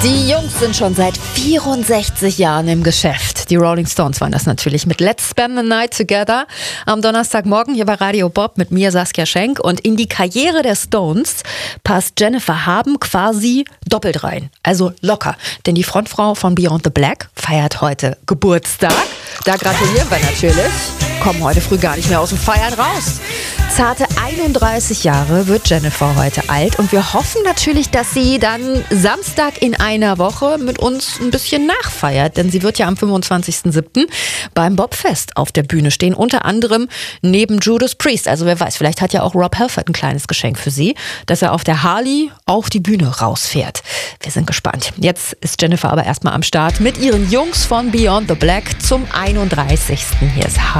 Die Jungs sind schon seit 64 Jahren im Geschäft. Die Rolling Stones waren das natürlich mit Let's Spend the Night Together am Donnerstagmorgen hier bei Radio Bob mit mir, Saskia Schenk. Und in die Karriere der Stones passt Jennifer Haben quasi doppelt rein. Also locker. Denn die Frontfrau von Beyond the Black feiert heute Geburtstag. Da gratulieren wir natürlich. Kommen heute früh gar nicht mehr aus dem Feiern raus. Zarte 31 Jahre wird Jennifer heute alt und wir hoffen natürlich, dass sie dann Samstag in einer Woche mit uns ein bisschen nachfeiert, denn sie wird ja am 25.07. beim Bobfest auf der Bühne stehen, unter anderem neben Judas Priest. Also wer weiß, vielleicht hat ja auch Rob Halford ein kleines Geschenk für sie, dass er auf der Harley auf die Bühne rausfährt. Wir sind gespannt. Jetzt ist Jennifer aber erstmal am Start mit ihren Jungs von Beyond the Black zum 31. Hier ist